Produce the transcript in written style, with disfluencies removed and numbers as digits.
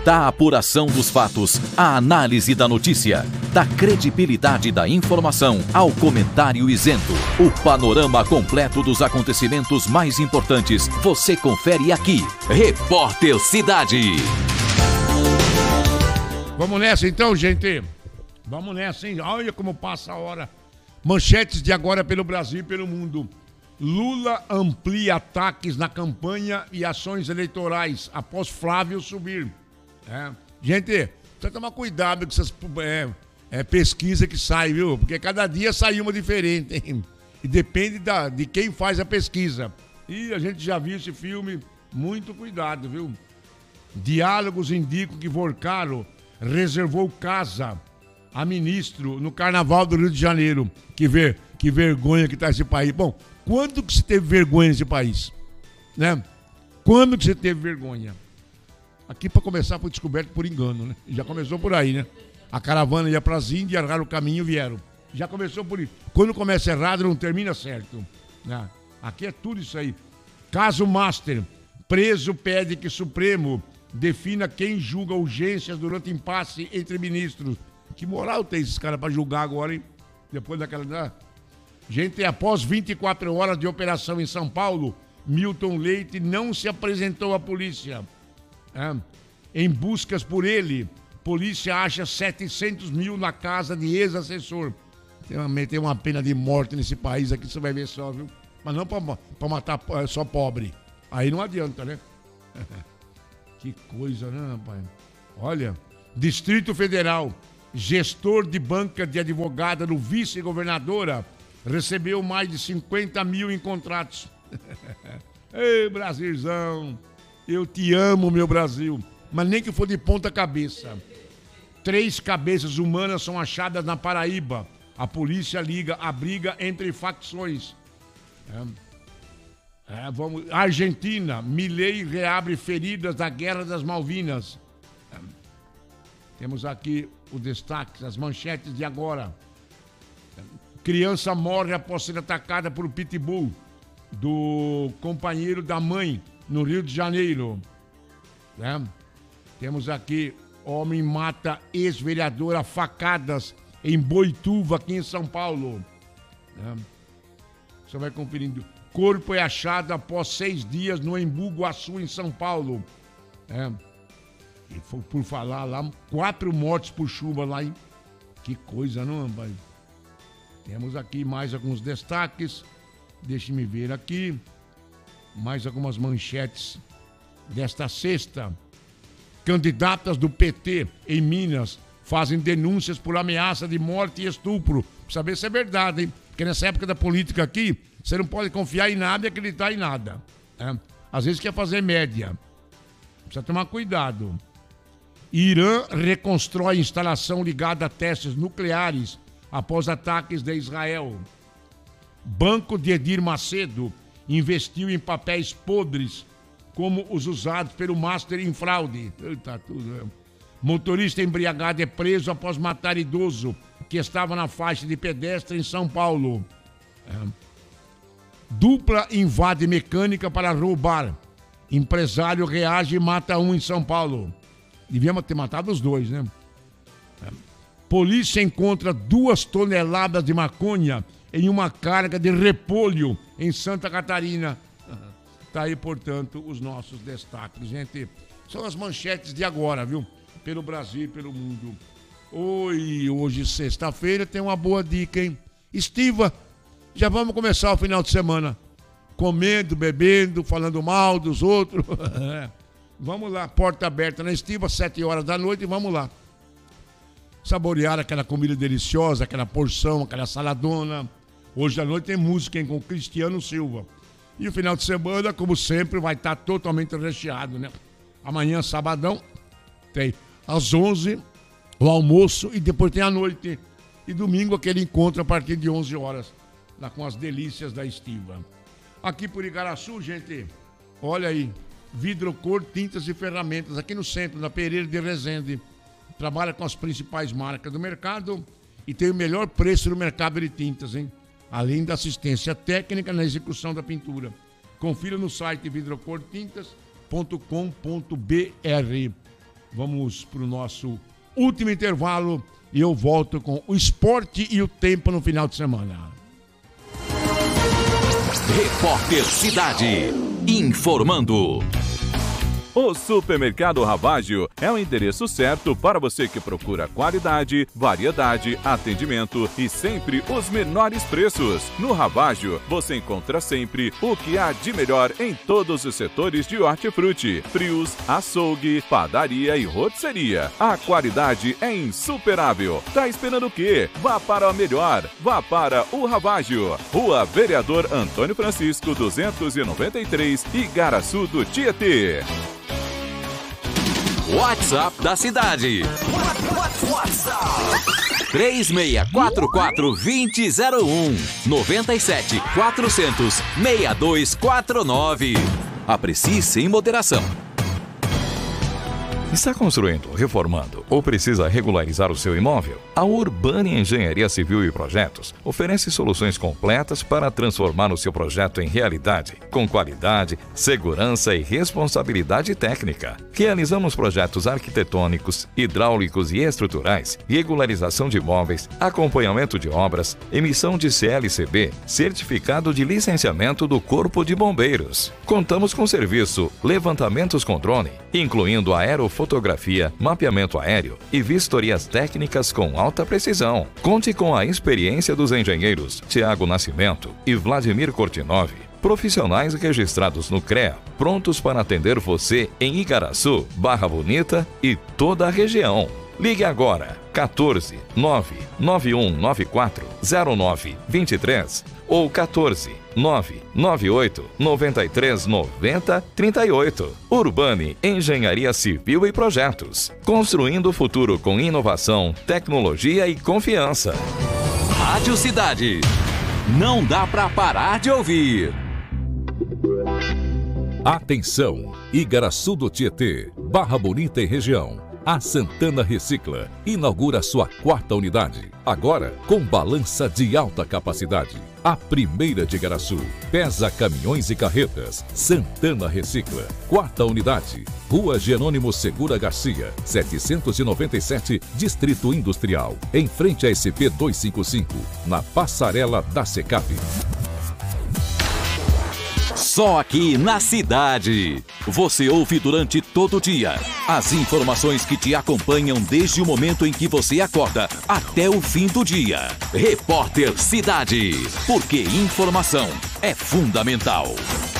Da apuração dos fatos, à análise da notícia, da credibilidade da informação ao comentário isento. O panorama completo dos acontecimentos mais importantes você confere aqui. Repórter Cidade. Vamos nessa então, gente. Vamos nessa, hein? Olha como passa a hora. Manchetes de agora pelo Brasil e pelo mundo. Lula amplia ataques na campanha e ações eleitorais após Flávio subir. Gente, precisa tomar cuidado com essas pesquisas que saem, viu? Porque cada dia sai uma diferente, hein? E depende de quem faz a pesquisa. E a gente já viu esse filme, muito cuidado, viu? Diálogos indicam que Vorcaro reservou casa a ministro no Carnaval do Rio de Janeiro. Que vergonha que tá esse país. Bom, quando que se teve vergonha nesse país? Né? Quando que você teve vergonha? Aqui, para começar, foi descoberto por engano, né? Já começou por aí, né? A caravana ia para as Índias, erraram o caminho e vieram. Já começou por isso. Quando começa errado, não termina certo. Né? Aqui é tudo isso aí. Caso Master. Preso pede que Supremo defina quem julga urgências durante impasse entre ministros. Que moral tem esses caras para julgar agora, hein? Depois daquela... Gente, após 24 horas de operação em São Paulo, Milton Leite não se apresentou à polícia. Em buscas por ele, polícia acha 700 mil na casa de ex-assessor. Tem uma pena de morte nesse país aqui, você vai ver só, viu? Mas não para matar só pobre. Aí não adianta, né? Que coisa, né, rapaz? Olha, Distrito Federal, gestor de banca de advogada do vice-governadora, recebeu mais de 50 mil em contratos. Ei, Brasilzão, eu te amo, meu Brasil, mas nem que for de ponta cabeça. 3 cabeças humanas são achadas na Paraíba. A polícia liga a briga entre facções. Argentina, Milei reabre feridas da Guerra das Malvinas. Temos aqui o destaque, as manchetes de agora. Criança morre após ser atacada por pitbull do companheiro da mãe no Rio de Janeiro. Temos aqui, homem mata ex-vereador a facadas em Boituva, aqui em São Paulo. Você vai conferindo. Corpo é achado após 6 dias no Embu Guaçu, em São Paulo. E por falar lá, 4 mortes por chuva lá, hein? Que coisa, não, rapaz? Temos aqui mais alguns destaques. Deixe-me ver aqui. Mais algumas manchetes desta sexta. Candidatas do PT em Minas fazem denúncias por ameaça de morte e estupro. Precisa saber se é verdade, hein? Porque nessa época da política aqui, você não pode confiar em nada e acreditar em nada. Às vezes quer fazer média. Precisa tomar cuidado. Irã reconstrói instalação ligada a testes nucleares após ataques de Israel. Banco de Edir Macedo investiu em papéis podres como os usados pelo Master em fraude. Tá tudo, Motorista embriagado é preso após matar idoso que estava na faixa de pedestre em São Paulo. Dupla invade mecânica para roubar. Empresário reage e mata um em São Paulo. Devíamos ter matado os 2, né? Polícia encontra 2 toneladas de maconha em uma carga de repolho em Santa Catarina. Tá aí, portanto, os nossos destaques, gente. São as manchetes de agora, viu? Pelo Brasil e pelo mundo. Hoje, sexta-feira, tem uma boa dica, hein? Estiva, já vamos começar o final de semana. Comendo, bebendo, falando mal dos outros. Vamos lá, porta aberta na Estiva, 7 horas da noite, e vamos lá. Saborear aquela comida deliciosa, aquela porção, aquela saladona. Hoje à noite tem música, hein, com Cristiano Silva. E o final de semana, como sempre, vai estar totalmente recheado, né? Amanhã, sabadão, tem às 11 o almoço e depois tem a noite. E domingo aquele encontro a partir de 11 horas, lá com as delícias da Estiva. Aqui por Igaraçu, gente, olha aí, Vidrocor, tintas e ferramentas, aqui no centro, na Pereira de Resende. Trabalha com as principais marcas do mercado e tem o melhor preço no mercado de tintas, hein? Além da assistência técnica na execução da pintura. Confira no site vidrocortintas.com.br. Vamos para o nosso último intervalo e eu volto com o esporte e o tempo no final de semana. Repórter Cidade, informando. O Supermercado Ravaggio é o endereço certo para você que procura qualidade, variedade, atendimento e sempre os menores preços. No Ravaggio, você encontra sempre o que há de melhor em todos os setores de hortifruti, frios, açougue, padaria e rotisseria. A qualidade é insuperável. Tá esperando o quê? Vá para o melhor. Vá para o Ravaggio. Rua Vereador Antônio Francisco, 293, Igaraçu do Tietê. WhatsApp da cidade. 3644-2001 97 400 6249. Aprecie sem moderação. Está construindo, reformando ou precisa regularizar o seu imóvel? A Urbani Engenharia Civil e Projetos oferece soluções completas para transformar o seu projeto em realidade, com qualidade, segurança e responsabilidade técnica. Realizamos projetos arquitetônicos, hidráulicos e estruturais, regularização de imóveis, acompanhamento de obras, emissão de CLCB, certificado de licenciamento do Corpo de Bombeiros. Contamos com serviço levantamentos com drone, incluindo aerofotografia, mapeamento aéreo e vistorias técnicas com alta precisão. Conte com a experiência dos engenheiros Tiago Nascimento e Vladimir Kortinov, profissionais registrados no CREA, prontos para atender você em Igaraçu, Barra Bonita e toda a região. Ligue agora, 14 99194 0923 ou 14 998 93 90 38. Urbani Engenharia Civil e Projetos. Construindo o futuro com inovação, tecnologia e confiança. Rádio Cidade. Não dá pra parar de ouvir. Atenção! Igaraçu do Tietê, Barra Bonita e região. A Santana Recicla inaugura sua 4ª unidade, agora com balança de alta capacidade. A primeira de Igaraçu, pesa caminhões e carretas. Santana Recicla, 4ª unidade, Rua Jerônimo Segura Garcia, 797, Distrito Industrial, em frente à SP-255, na passarela da Secap. Só aqui na cidade. Você ouve durante todo o dia as informações que te acompanham desde o momento em que você acorda até o fim do dia. Repórter Cidade. Porque informação é fundamental.